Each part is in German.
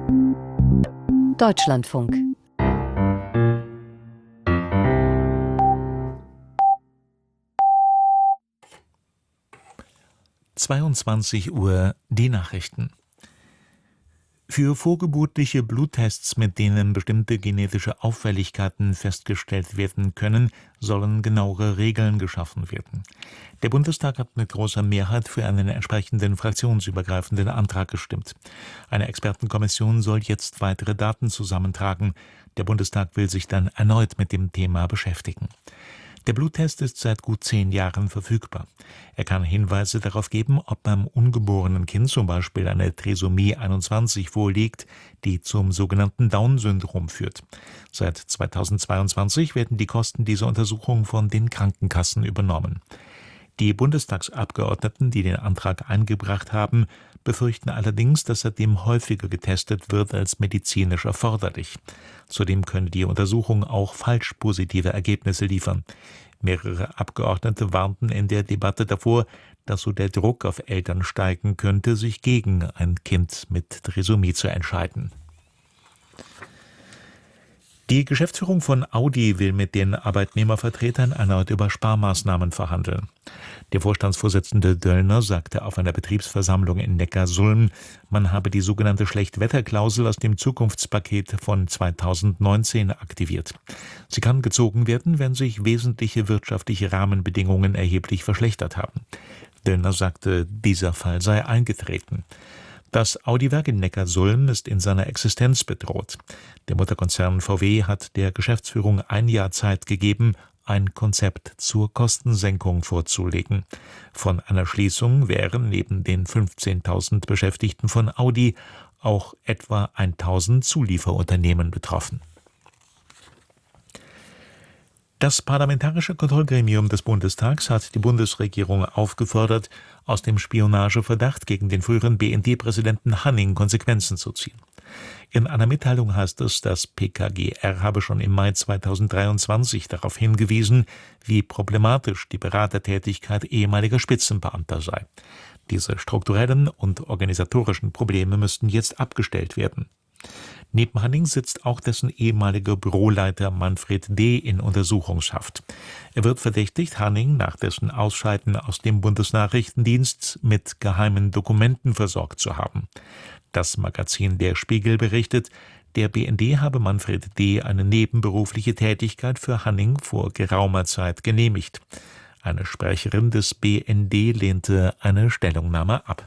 Deutschlandfunk. Uhr die Nachrichten. Für vorgeburtliche Bluttests, mit denen bestimmte genetische Auffälligkeiten festgestellt werden können, sollen genauere Regeln geschaffen werden. Der Bundestag hat mit großer Mehrheit für einen entsprechenden fraktionsübergreifenden Antrag gestimmt. Eine Expertenkommission soll jetzt weitere Daten zusammentragen. Der Bundestag will sich dann erneut mit dem Thema beschäftigen. Der Bluttest ist seit gut 10 Jahren verfügbar. Er kann Hinweise darauf geben, ob beim ungeborenen Kind zum Beispiel eine Trisomie 21 vorliegt, die zum sogenannten Down-Syndrom führt. Seit 2022 werden die Kosten dieser Untersuchung von den Krankenkassen übernommen. Die Bundestagsabgeordneten, die den Antrag eingebracht haben, befürchten allerdings, dass seitdem häufiger getestet wird als medizinisch erforderlich. Zudem könne die Untersuchung auch falsch positive Ergebnisse liefern. Mehrere Abgeordnete warnten in der Debatte davor, dass so der Druck auf Eltern steigen könnte, sich gegen ein Kind mit Trisomie zu entscheiden. Die Geschäftsführung von Audi will mit den Arbeitnehmervertretern erneut über Sparmaßnahmen verhandeln. Der Vorstandsvorsitzende Döllner sagte auf einer Betriebsversammlung in Neckarsulm, man habe die sogenannte Schlechtwetterklausel aus dem Zukunftspaket von 2019 aktiviert. Sie kann gezogen werden, wenn sich wesentliche wirtschaftliche Rahmenbedingungen erheblich verschlechtert haben. Döllner sagte, dieser Fall sei eingetreten. Das Audi-Werk in Neckarsulm ist in seiner Existenz bedroht. Der Mutterkonzern VW hat der Geschäftsführung 1 Jahr Zeit gegeben, ein Konzept zur Kostensenkung vorzulegen. Von einer Schließung wären neben den 15.000 Beschäftigten von Audi auch etwa 1.000 Zulieferunternehmen betroffen. Das Parlamentarische Kontrollgremium des Bundestags hat die Bundesregierung aufgefordert, aus dem Spionageverdacht gegen den früheren BND-Präsidenten Hanning Konsequenzen zu ziehen. In einer Mitteilung heißt es, das PKGR habe schon im Mai 2023 darauf hingewiesen, wie problematisch die Beratertätigkeit ehemaliger Spitzenbeamter sei. Diese strukturellen und organisatorischen Probleme müssten jetzt abgestellt werden. Neben Hanning sitzt auch dessen ehemaliger Büroleiter Manfred D. in Untersuchungshaft. Er wird verdächtigt, Hanning nach dessen Ausscheiden aus dem Bundesnachrichtendienst mit geheimen Dokumenten versorgt zu haben. Das Magazin Der Spiegel berichtet, der BND habe Manfred D. eine nebenberufliche Tätigkeit für Hanning vor geraumer Zeit genehmigt. Eine Sprecherin des BND lehnte eine Stellungnahme ab.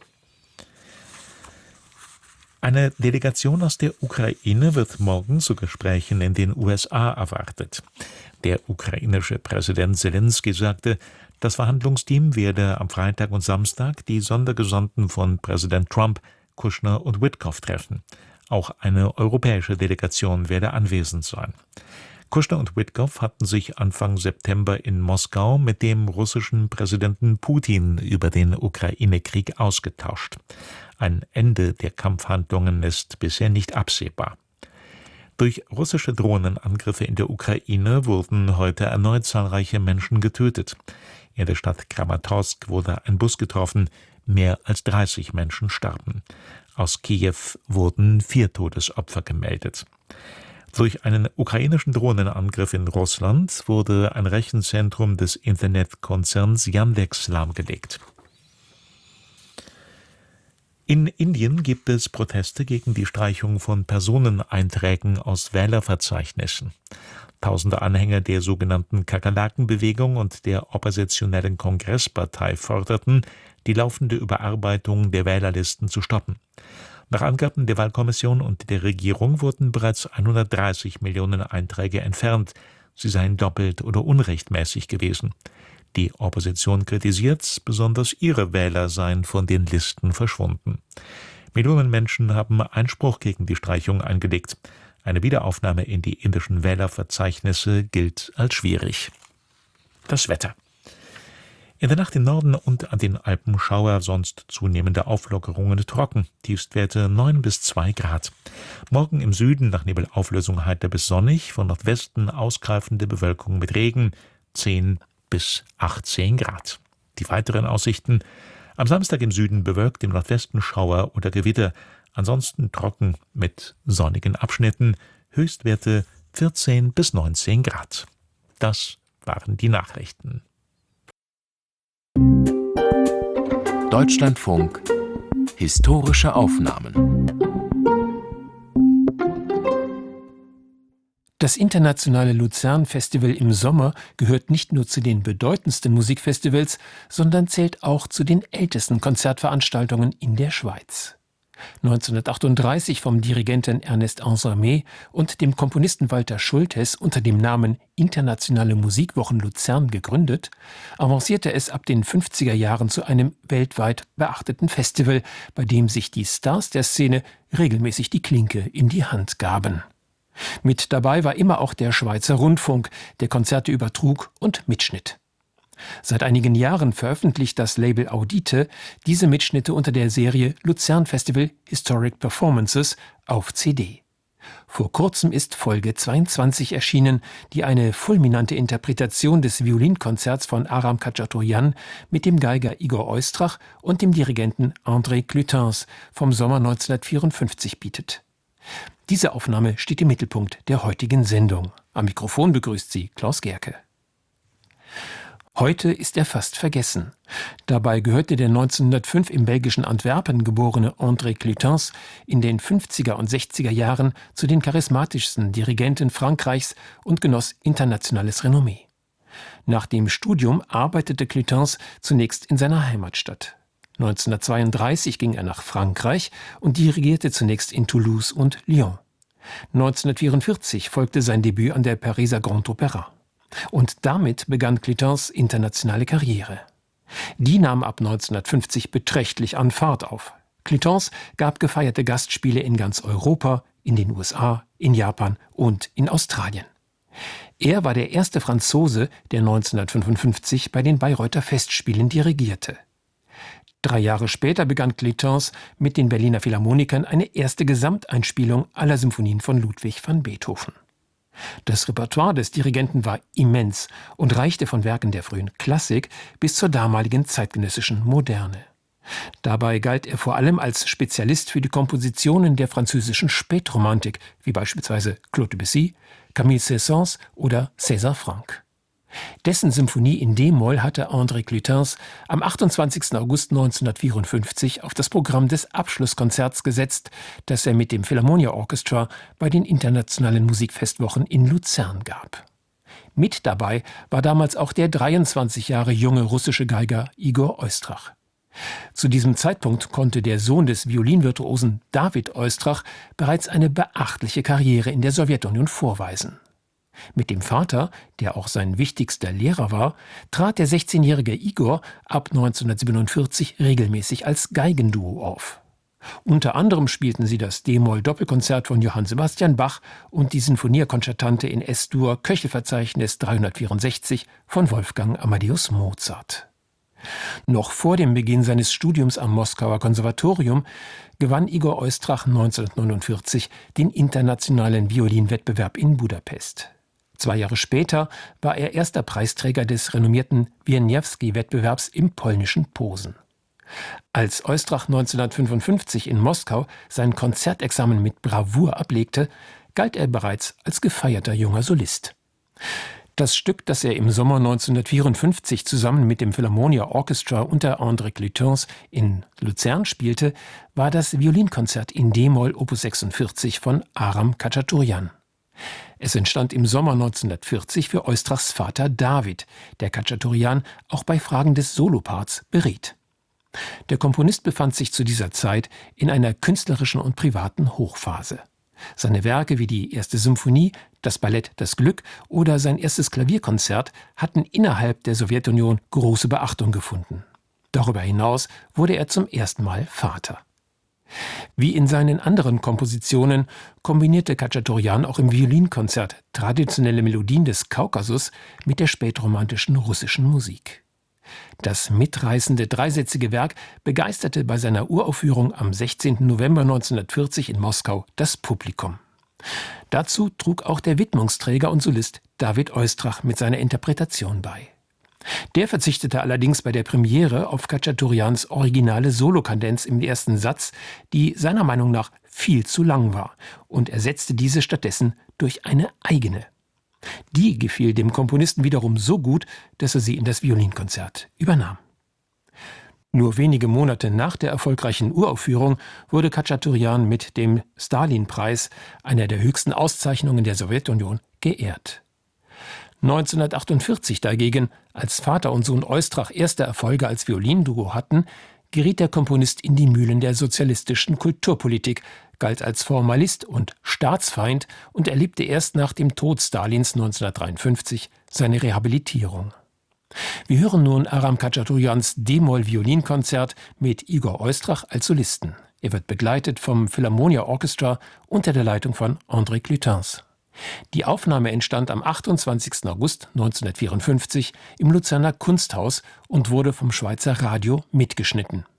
Eine Delegation aus der Ukraine wird morgen zu Gesprächen in den USA erwartet. Der ukrainische Präsident Selenskyj sagte, das Verhandlungsteam werde am Freitag und Samstag die Sondergesandten von Präsident Trump, Kushner und Witkoff treffen. Auch eine europäische Delegation werde anwesend sein. Kushner und Witkoff hatten sich Anfang September in Moskau mit dem russischen Präsidenten Putin über den Ukraine-Krieg ausgetauscht. Ein Ende der Kampfhandlungen ist bisher nicht absehbar. Durch russische Drohnenangriffe in der Ukraine wurden heute erneut zahlreiche Menschen getötet. In der Stadt Kramatorsk wurde ein Bus getroffen, mehr als 30 Menschen starben. Aus Kiew wurden 4 Todesopfer gemeldet. Durch einen ukrainischen Drohnenangriff in Russland wurde ein Rechenzentrum des Internetkonzerns Yandex lahmgelegt. In Indien gibt es Proteste gegen die Streichung von Personeneinträgen aus Wählerverzeichnissen. Tausende Anhänger der sogenannten Kakerlakenbewegung und der oppositionellen Kongresspartei forderten, die laufende Überarbeitung der Wählerlisten zu stoppen. Nach Angaben der Wahlkommission und der Regierung wurden bereits 130 Millionen Einträge entfernt. Sie seien doppelt oder unrechtmäßig gewesen. Die Opposition kritisiert, besonders ihre Wähler seien von den Listen verschwunden. Millionen Menschen haben Einspruch gegen die Streichung eingelegt. Eine Wiederaufnahme in die indischen Wählerverzeichnisse gilt als schwierig. Das Wetter. In der Nacht im Norden und an den Alpen Schauer, sonst zunehmende Auflockerungen, trocken, Tiefstwerte 9 bis 2 Grad. Morgen im Süden nach Nebelauflösung heiter bis sonnig, von Nordwesten ausgreifende Bewölkung mit Regen, 10 bis 18 Grad. Die weiteren Aussichten: am Samstag im Süden bewölkt, im Nordwesten Schauer oder Gewitter, ansonsten trocken mit sonnigen Abschnitten, Höchstwerte 14 bis 19 Grad. Das waren die Nachrichten. Deutschlandfunk Historische Aufnahmen. Das internationale Luzern-Festival im Sommer gehört nicht nur zu den bedeutendsten Musikfestivals, sondern zählt auch zu den ältesten Konzertveranstaltungen in der Schweiz. 1938 vom Dirigenten Ernest Ansermet und dem Komponisten Walter Schultes unter dem Namen Internationale Musikwochen Luzern gegründet, avancierte es ab den 50er Jahren zu einem weltweit beachteten Festival, bei dem sich die Stars der Szene regelmäßig die Klinke in die Hand gaben. Mit dabei war immer auch der Schweizer Rundfunk, der Konzerte übertrug und mitschnitt. Seit einigen Jahren veröffentlicht das Label Audite diese Mitschnitte unter der Serie Luzern Festival Historic Performances auf CD. Vor kurzem ist Folge 22 erschienen, die eine fulminante Interpretation des Violinkonzerts von Aram Khachaturian mit dem Geiger Igor Oistrach und dem Dirigenten André Clutens vom Sommer 1954 bietet. Diese Aufnahme steht im Mittelpunkt der heutigen Sendung. Am Mikrofon begrüßt sie Klaus Gerke. Heute ist er fast vergessen. Dabei gehörte der 1905 im belgischen Antwerpen geborene André Clutens in den 50er und 60er Jahren zu den charismatischsten Dirigenten Frankreichs und genoss internationales Renommee. Nach dem Studium arbeitete Clutens zunächst in seiner Heimatstadt. 1932 ging er nach Frankreich und dirigierte zunächst in Toulouse und Lyon. 1944 folgte sein Debüt an der Pariser Grand Opéra. Und damit begann Clutens internationale Karriere. Die nahm ab 1950 beträchtlich an Fahrt auf. Clutens gab gefeierte Gastspiele in ganz Europa, in den USA, in Japan und in Australien. Er war der erste Franzose, der 1955 bei den Bayreuther Festspielen dirigierte. 3 Jahre später begann Clutens mit den Berliner Philharmonikern eine erste Gesamteinspielung aller Symphonien von Ludwig van Beethoven. Das Repertoire des Dirigenten war immens und reichte von Werken der frühen Klassik bis zur damaligen zeitgenössischen Moderne. Dabei galt er vor allem als Spezialist für die Kompositionen der französischen Spätromantik, wie beispielsweise Claude Debussy, Camille Saint-Saëns oder César Franck. Dessen Symphonie in d-Moll hatte André Clutens am 28. August 1954 auf das Programm des Abschlusskonzerts gesetzt, das er mit dem Philharmonia Orchestra bei den internationalen Musikfestwochen in Luzern gab. Mit dabei war damals auch der 23 Jahre junge russische Geiger Igor Oistrach. Zu diesem Zeitpunkt konnte der Sohn des Violinvirtuosen David Oistrach bereits eine beachtliche Karriere in der Sowjetunion vorweisen. Mit dem Vater, der auch sein wichtigster Lehrer war, trat der 16-jährige Igor ab 1947 regelmäßig als Geigenduo auf. Unter anderem spielten sie das d-Moll-Doppelkonzert von Johann Sebastian Bach und die Sinfonia Concertante in S-Dur Köchelverzeichnis 364 von Wolfgang Amadeus Mozart. Noch vor dem Beginn seines Studiums am Moskauer Konservatorium gewann Igor Oistrach 1949 den internationalen Violinwettbewerb in Budapest. 2 Jahre später war er erster Preisträger des renommierten Wieniawski-Wettbewerbs im polnischen Posen. Als Oistrach 1955 in Moskau sein Konzertexamen mit Bravour ablegte, galt er bereits als gefeierter junger Solist. Das Stück, das er im Sommer 1954 zusammen mit dem Philharmonia Orchestra unter André Clutens in Luzern spielte, war das Violinkonzert in d-Moll Opus 46 von Aram Khachaturian. Es entstand im Sommer 1940 für Oistrachs Vater David, der Khachaturian auch bei Fragen des Soloparts beriet. Der Komponist befand sich zu dieser Zeit in einer künstlerischen und privaten Hochphase. Seine Werke wie die erste Symphonie, das Ballett Das Glück oder sein erstes Klavierkonzert hatten innerhalb der Sowjetunion große Beachtung gefunden. Darüber hinaus wurde er zum ersten Mal Vater. Wie in seinen anderen Kompositionen kombinierte Khachaturian auch im Violinkonzert traditionelle Melodien des Kaukasus mit der spätromantischen russischen Musik. Das mitreißende dreisätzige Werk begeisterte bei seiner Uraufführung am 16. November 1940 in Moskau das Publikum. Dazu trug auch der Widmungsträger und Solist David Oistrach mit seiner Interpretation bei. Der verzichtete allerdings bei der Premiere auf Khachaturians originale Solokadenz im ersten Satz, die seiner Meinung nach viel zu lang war, und ersetzte diese stattdessen durch eine eigene. Die gefiel dem Komponisten wiederum so gut, dass er sie in das Violinkonzert übernahm. Nur wenige Monate nach der erfolgreichen Uraufführung wurde Khachaturian mit dem Stalin-Preis, einer der höchsten Auszeichnungen der Sowjetunion, geehrt. 1948 dagegen, als Vater und Sohn Oistrach erste Erfolge als Violinduo hatten, geriet der Komponist in die Mühlen der sozialistischen Kulturpolitik, galt als Formalist und Staatsfeind und erlebte erst nach dem Tod Stalins 1953 seine Rehabilitierung. Wir hören nun Aram Khachaturians D-Moll-Violinkonzert mit Igor Oistrach als Solisten. Er wird begleitet vom Philharmonia Orchestra unter der Leitung von André Clutens. Die Aufnahme entstand am 28. August 1954 im Luzerner Kunsthaus und wurde vom Schweizer Radio mitgeschnitten.